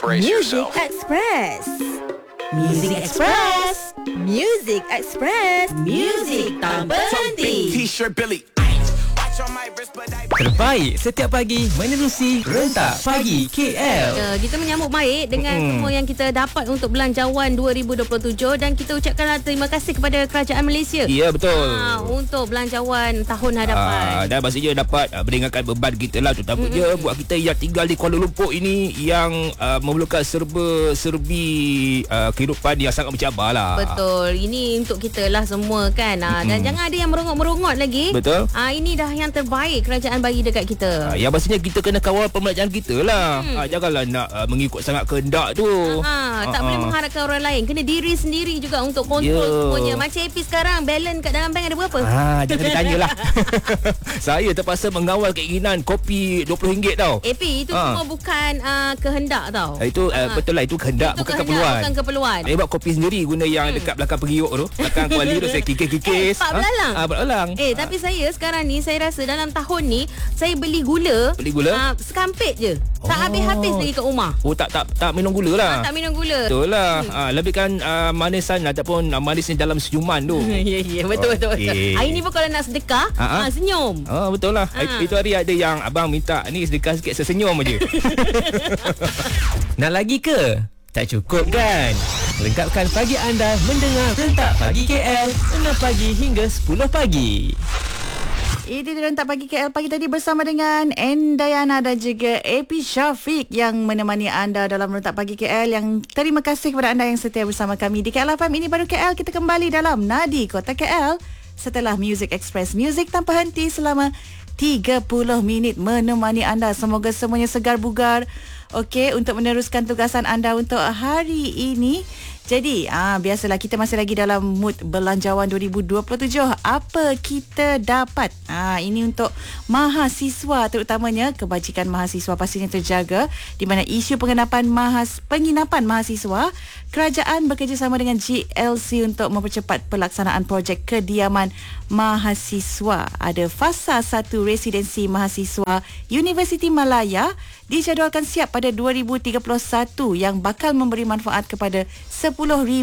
Music Express. Music Express. Music Express. Music tanpa henti. T-shirt Billy. Terbaik setiap pagi menerusi Rentak Pagi KL. Kita menyambut baik dengan semua yang kita dapat untuk Belanjawan 2027 dan kita ucapkanlah terima kasih kepada Kerajaan Malaysia. Ya, betul. Untuk Belanjawan tahun hadapan. Dan maksudnya dapat meringankan beban kita lah, terutamanya buat kita yang tinggal di Kuala Lumpur ini yang memerlukan serba-serbi kehidupan yang sangat mencabar lah. Betul. Ini untuk kita lah semua kan. Dan jangan ada yang merungut-merungut lagi. Betul. Ini dah yang terbaik kerajaan bagi dekat kita. Yang pastinya kita kena kawal pembelajaran kita lah. Janganlah nak mengikut sangat kehendak tu. Tak boleh mengharapkan orang lain. Kena diri sendiri juga untuk kontrol semuanya. Macam AP sekarang, balance kat dalam bank ada berapa? Jangan ditanyalah. Saya terpaksa mengawal keinginan kopi RM20 tau. AP itu semua bukan kehendak tau. Itu betul lah, itu kehendak, bukan keperluan. Bukan keperluan. Saya buat kopi sendiri guna yang dekat belakang periuk tu. Belakang kuali tu saya kikis-kikis. Pak belalang. Belalang. Tapi saya sekarang ni, saya rasa dalam tahun ni saya beli gula. Sekampit je. Tak habis-habis lagi kat rumah. Tak minum gula lah. Tak minum gula. Betul lah. Lebihkan manisan ataupun manis ni dalam senyuman tu. Ya, betul. Hari ni pun kalau nak sedekah, senyum. Betul lah. Itu hari ada yang abang minta ni sedekah sikit, saya senyum aje. Nak lagi ke? Tak cukup kan? Lengkapkan pagi anda mendengar Rentak Pagi KL 6 pagi hingga 10 pagi. Ini Rentak Pagi KL pagi tadi bersama dengan Endayana dan juga AP Syafiq yang menemani anda dalam Rentak Pagi KL. Yang terima kasih kepada anda yang setia bersama kami di KL FM. Ini baru KL, kita kembali dalam Nadi Kota KL setelah Music Express. Music tanpa henti selama 30 minit menemani anda. Semoga semuanya segar bugar. Okey, untuk meneruskan tugasan anda untuk hari ini. Jadi, biasalah kita masih lagi dalam mood Belanjawan 2027. Apa kita dapat? Ini untuk mahasiswa, terutamanya kebajikan mahasiswa pastinya terjaga, di mana isu penginapan mahasiswa, kerajaan bekerjasama dengan GLC untuk mempercepat pelaksanaan projek kediaman mahasiswa. Ada fasa 1 residensi mahasiswa Universiti Malaya dijadualkan siap pada 2031 yang bakal memberi manfaat kepada 10,000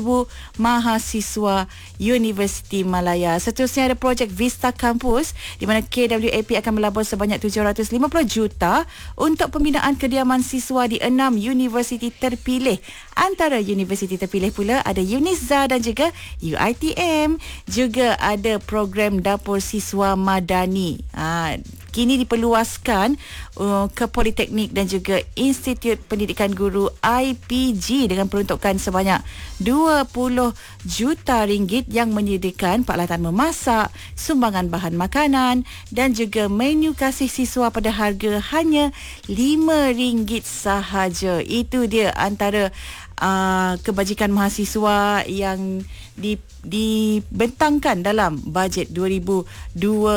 mahasiswa Universiti Malaya. Seterusnya ada projek Vista Campus di mana KWAP akan melabur sebanyak 750 juta untuk pembinaan kediaman siswa di 6 universiti terpilih. Antara universiti terpilih pula ada UNIZA dan juga UiTM. Juga ada program dapur siswa madani. Kini diperluaskan ke Politeknik dan juga Institut Pendidikan Guru IPG dengan peruntukan sebanyak 20 juta ringgit yang menyediakan peralatan memasak, sumbangan bahan makanan dan juga menu kasih siswa pada harga hanya RM5 sahaja. Itu dia antara kebajikan mahasiswa yang dibentangkan dalam bajet 2027.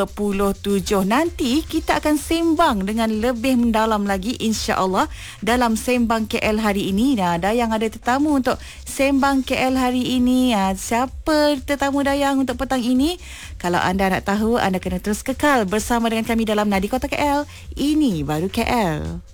Nanti kita akan sembang dengan lebih mendalam lagi insya-Allah dalam Sembang KL hari ini. Dayang ada tetamu untuk Sembang KL hari ini. Siapa tetamu Dayang untuk petang ini? Kalau anda nak tahu, anda kena terus kekal bersama dengan kami dalam Nadi Kota KL. Ini baru KL.